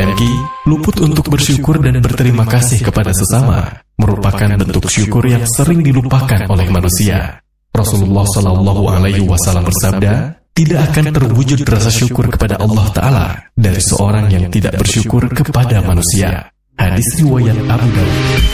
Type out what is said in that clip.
MK, luput untuk bersyukur dan berterima kasih kepada sesama merupakan bentuk syukur yang sering dilupakan oleh manusia. Rasulullah Shallallahu Alaihi Wasallam bersabda, tidak akan terwujud rasa syukur kepada Allah Ta'ala dari seorang yang tidak bersyukur kepada manusia. Hadis riwayat Abu Dawud.